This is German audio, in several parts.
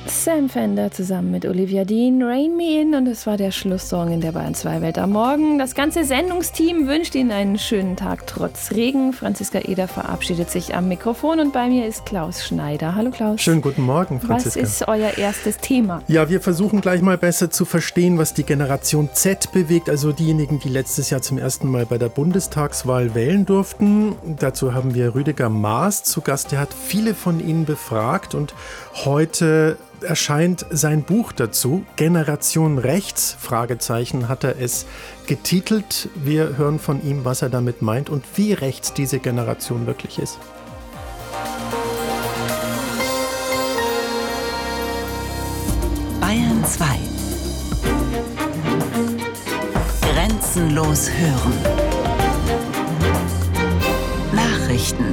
Sam Fender zusammen mit Olivia Dean, Rain Me In, und es war der Schlusssong in der Bayern 2 Welt am Morgen. Das ganze Sendungsteam wünscht Ihnen einen schönen Tag trotz Regen. Franziska Eder verabschiedet sich am Mikrofon und bei mir ist Klaus Schneider. Hallo Klaus. Schönen guten Morgen, Franziska. Was ist euer erstes Thema? Ja, wir versuchen gleich mal besser zu verstehen, was die Generation Z bewegt, also diejenigen, die letztes Jahr zum ersten Mal bei der Bundestagswahl wählen durften. Dazu haben wir Rüdiger Maas zu Gast, der hat viele von ihnen befragt und heute erscheint sein Buch dazu, Generation Rechts, Fragezeichen, hat er es getitelt. Wir hören von ihm, was er damit meint und wie rechts diese Generation wirklich ist. Bayern 2. Grenzenlos hören. Nachrichten.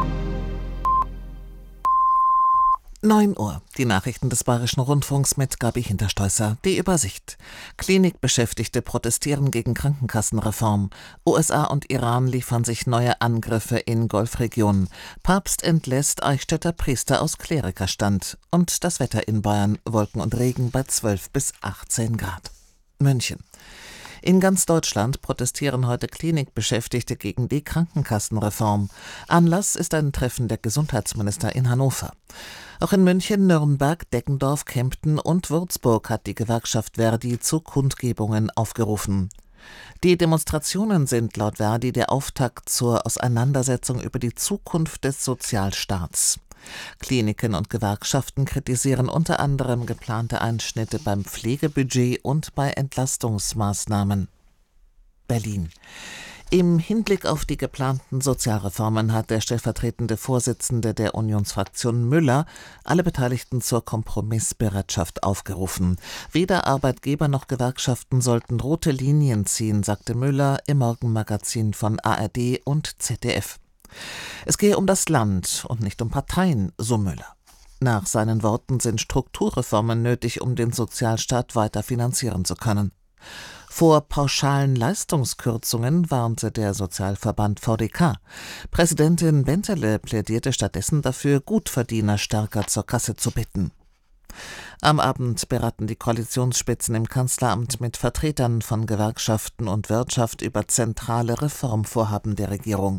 9 Uhr. Die Nachrichten des Bayerischen Rundfunks mit Gabi Hinterstoisser. Die Übersicht. Klinikbeschäftigte protestieren gegen Krankenkassenreform. USA und Iran liefern sich neue Angriffe in Golfregionen. Papst entlässt Eichstätter Priester aus Klerikerstand. Und das Wetter in Bayern. Wolken und Regen bei 12 bis 18 Grad. München. In ganz Deutschland protestieren heute Klinikbeschäftigte gegen die Krankenkassenreform. Anlass ist ein Treffen der Gesundheitsminister in Hannover. Auch in München, Nürnberg, Deggendorf, Kempten und Würzburg hat die Gewerkschaft Verdi zu Kundgebungen aufgerufen. Die Demonstrationen sind laut Verdi der Auftakt zur Auseinandersetzung über die Zukunft des Sozialstaats. Kliniken und Gewerkschaften kritisieren unter anderem geplante Einschnitte beim Pflegebudget und bei Entlastungsmaßnahmen. Berlin. Im Hinblick auf die geplanten Sozialreformen hat der stellvertretende Vorsitzende der Unionsfraktion Müller alle Beteiligten zur Kompromissbereitschaft aufgerufen. Weder Arbeitgeber noch Gewerkschaften sollten rote Linien ziehen, sagte Müller im Morgenmagazin von ARD und ZDF. Es gehe um das Land und nicht um Parteien, so Müller. Nach seinen Worten sind Strukturreformen nötig, um den Sozialstaat weiter finanzieren zu können. Vor pauschalen Leistungskürzungen warnte der Sozialverband VDK. Präsidentin Bentele plädierte stattdessen dafür, Gutverdiener stärker zur Kasse zu bitten. Am Abend beraten die Koalitionsspitzen im Kanzleramt mit Vertretern von Gewerkschaften und Wirtschaft über zentrale Reformvorhaben der Regierung.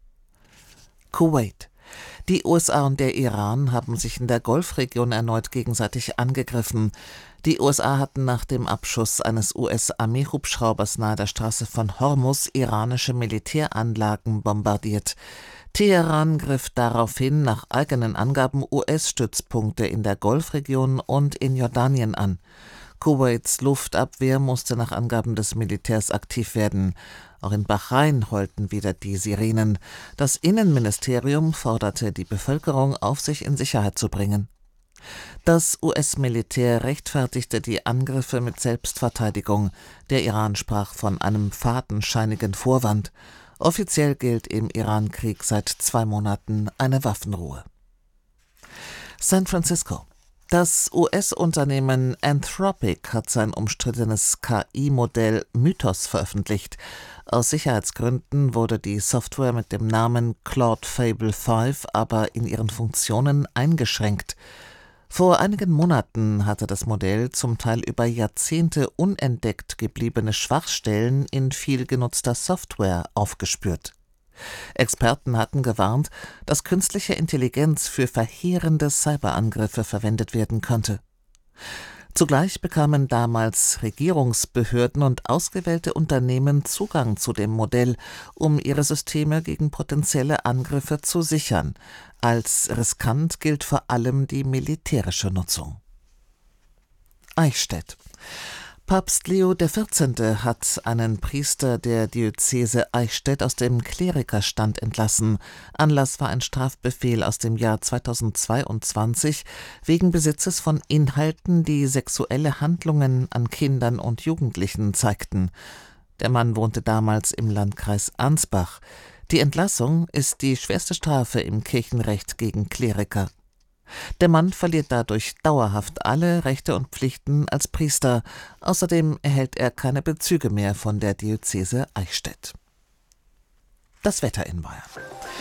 Kuwait. Die USA und der Iran haben sich in der Golfregion erneut gegenseitig angegriffen. Die USA hatten nach dem Abschuss eines US-Armeehubschraubers nahe der Straße von Hormuz iranische Militäranlagen bombardiert. Teheran griff daraufhin nach eigenen Angaben US-Stützpunkte in der Golfregion und in Jordanien an. Kuwaits Luftabwehr musste nach Angaben des Militärs aktiv werden. Auch in Bahrain heulten wieder die Sirenen. Das Innenministerium forderte die Bevölkerung auf, sich in Sicherheit zu bringen. Das US-Militär rechtfertigte die Angriffe mit Selbstverteidigung. Der Iran sprach von einem fadenscheinigen Vorwand. Offiziell gilt im Iran-Krieg seit 2 Monaten eine Waffenruhe. San Francisco. Das US-Unternehmen Anthropic hat sein umstrittenes KI-Modell Mythos veröffentlicht. Aus Sicherheitsgründen wurde die Software mit dem Namen Claude Fable 5 aber in ihren Funktionen eingeschränkt. Vor einigen Monaten hatte das Modell zum Teil über Jahrzehnte unentdeckt gebliebene Schwachstellen in viel genutzter Software aufgespürt. Experten hatten gewarnt, dass künstliche Intelligenz für verheerende Cyberangriffe verwendet werden könnte. Zugleich bekamen damals Regierungsbehörden und ausgewählte Unternehmen Zugang zu dem Modell, um ihre Systeme gegen potenzielle Angriffe zu sichern. Als riskant gilt vor allem die militärische Nutzung. Eichstätt. Papst Leo XIV. Hat einen Priester der Diözese Eichstätt aus dem Klerikerstand entlassen. Anlass war ein Strafbefehl aus dem Jahr 2022 wegen Besitzes von Inhalten, die sexuelle Handlungen an Kindern und Jugendlichen zeigten. Der Mann wohnte damals im Landkreis Ansbach. Die Entlassung ist die schwerste Strafe im Kirchenrecht gegen Kleriker. Der Mann verliert dadurch dauerhaft alle Rechte und Pflichten als Priester. Außerdem erhält er keine Bezüge mehr von der Diözese Eichstätt. Das Wetter in Bayern.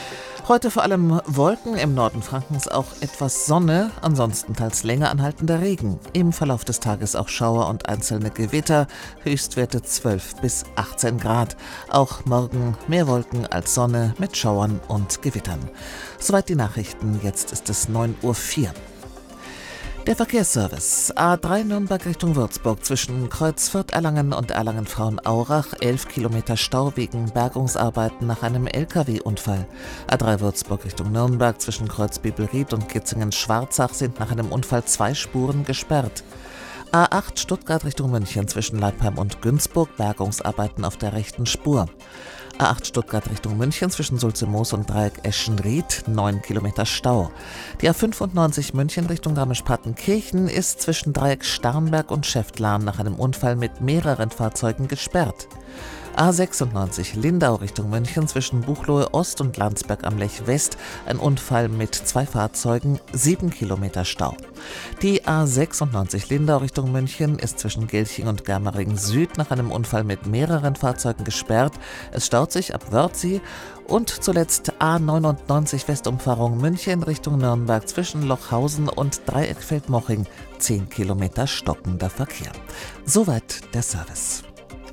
Heute vor allem Wolken, im Norden Frankens auch etwas Sonne, ansonsten teils länger anhaltender Regen. Im Verlauf des Tages auch Schauer und einzelne Gewitter, Höchstwerte 12 bis 18 Grad. Auch morgen mehr Wolken als Sonne mit Schauern und Gewittern. Soweit die Nachrichten, jetzt ist es 9:04 Uhr. Der Verkehrsservice. A3 Nürnberg Richtung Würzburg zwischen Kreuz Fürth-Erlangen und Erlangen-Frauenaurach. 11 Kilometer Stau wegen Bergungsarbeiten nach einem LKW-Unfall. A3 Würzburg Richtung Nürnberg zwischen Kreuz Bibelried und Kitzingen-Schwarzach sind nach einem Unfall 2 Spuren gesperrt. A8 Stuttgart Richtung München zwischen Leipheim und Günzburg. Bergungsarbeiten auf der rechten Spur. A8 Stuttgart Richtung München zwischen Sulze-Moos und Dreieck Eschenried, 9 Kilometer Stau. Die A95 München Richtung Garmisch-Partenkirchen ist zwischen Dreieck Starnberg und Schäftlarn nach einem Unfall mit mehreren Fahrzeugen gesperrt. A96 Lindau Richtung München zwischen Buchloe Ost und Landsberg am Lech West, ein Unfall mit 2 Fahrzeugen, 7 Kilometer Stau. Die A96 Lindau Richtung München ist zwischen Gelching und Germering Süd nach einem Unfall mit mehreren Fahrzeugen gesperrt. Es staut sich ab Wörthsee. Und zuletzt A99 Westumfahrung München Richtung Nürnberg zwischen Lochhausen und Dreieckfeld-Moching, 10 Kilometer stockender Verkehr. Soweit der Service.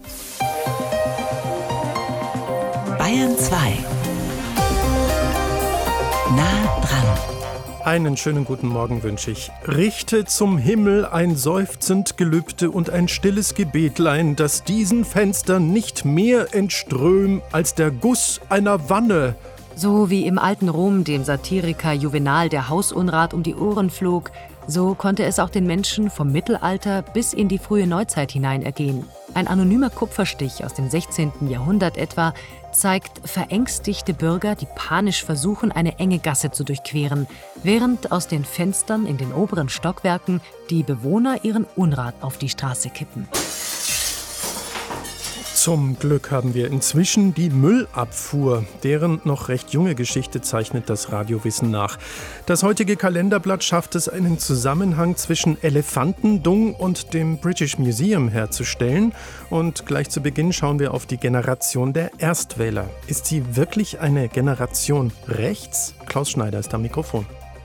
Bayern 2. Nah dran. Einen schönen guten Morgen wünsche ich. Richte zum Himmel ein seufzend Gelübde und ein stilles Gebetlein, dass diesen Fenstern nicht mehr entström als der Guss einer Wanne. So wie im alten Rom dem Satiriker Juvenal der Hausunrat um die Ohren flog, so konnte es auch den Menschen vom Mittelalter bis in die frühe Neuzeit hinein ergehen. Ein anonymer Kupferstich aus dem 16. Jahrhundert etwa zeigt verängstigte Bürger, die panisch versuchen, eine enge Gasse zu durchqueren, während aus den Fenstern in den oberen Stockwerken die Bewohner ihren Unrat auf die Straße kippen. Zum Glück haben wir inzwischen die Müllabfuhr. Deren noch recht junge Geschichte zeichnet das Radiowissen nach. Das heutige Kalenderblatt schafft es, einen Zusammenhang zwischen Elefantendung und dem British Museum herzustellen. Und gleich zu Beginn schauen wir auf die Generation der Erstwähler. Ist sie wirklich eine Generation rechts? Klaus Schneider ist am Mikrofon.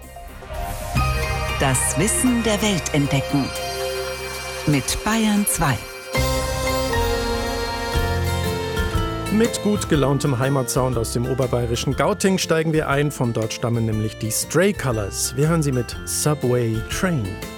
Das Wissen der Welt entdecken. Mit Bayern 2. Mit gut gelauntem Heimatsound aus dem oberbayerischen Gauting steigen wir ein. Von dort stammen nämlich die Stray Colors. Wir hören sie mit Subway Train.